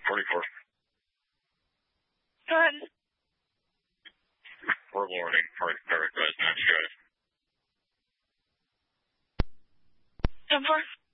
44. Go ahead. We're warning. Perfect residence, guys. 10-4.